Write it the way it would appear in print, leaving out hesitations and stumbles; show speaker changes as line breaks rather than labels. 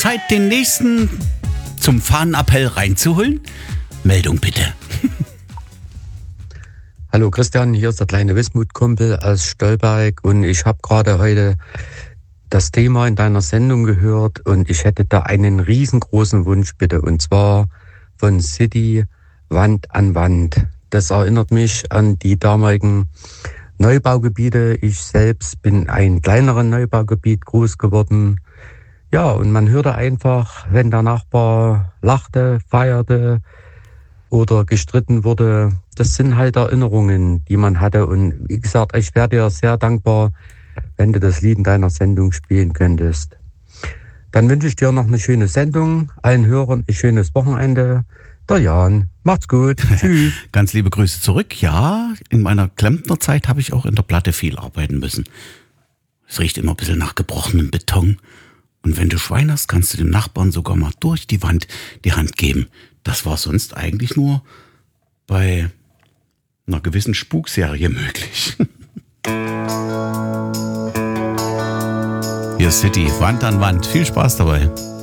Zeit, den nächsten zum Fahnenappell reinzuholen. Meldung bitte.
Hallo Christian, hier ist der kleine Wismut-Kumpel aus Stolberg und ich habe gerade heute das Thema in deiner Sendung gehört und ich hätte da einen riesengroßen Wunsch bitte, und zwar von City Wand an Wand. Das erinnert mich an die damaligen Neubaugebiete. Ich selbst bin ein kleineres Neubaugebiet groß geworden. Ja, und man hörte einfach, wenn der Nachbar lachte, feierte oder gestritten wurde. Das sind halt Erinnerungen, die man hatte. Und wie gesagt, ich wäre dir sehr dankbar, wenn du das Lied in deiner Sendung spielen könntest. Dann wünsche ich dir noch eine schöne Sendung, allen Hörern ein schönes Wochenende. Der Jan, macht's gut. Tschüss.
Ganz liebe Grüße zurück. Ja, in meiner Klempnerzeit habe ich auch in der Platte viel arbeiten müssen. Es riecht immer ein bisschen nach gebrochenem Beton. Und wenn du Schwein hast, kannst du dem Nachbarn sogar mal durch die Wand die Hand geben. Das war sonst eigentlich nur bei einer gewissen Spukserie möglich. Hier ist City, Wand an Wand. Viel Spaß dabei.